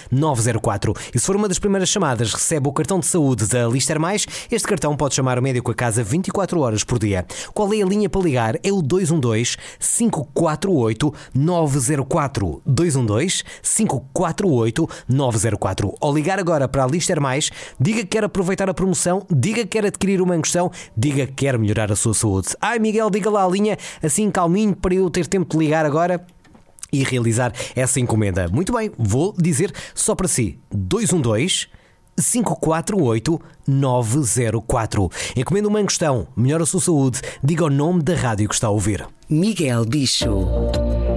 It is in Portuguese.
904. E se for uma das primeiras chamadas, recebe o cartão de saúde da Lister Mais. Este cartão pode chamar o médico a casa 24 horas por dia. Qual é a linha para ligar? É o 212-548-904. 212-548-904. Ao ligar agora para a Lister Mais, diga que quer aproveitar a promoção, diga que quer adquirir uma ingestão, diga que quer melhorar a sua saúde. Ai, Miguel, diga lá a linha, assim calminho, para eu ter tempo de ligar agora e realizar essa encomenda. Muito bem, vou dizer só para si: 212-548-904. Encomenda uma ingestão, melhora a sua saúde, diga o nome da rádio que está a ouvir. Miguel Bicho.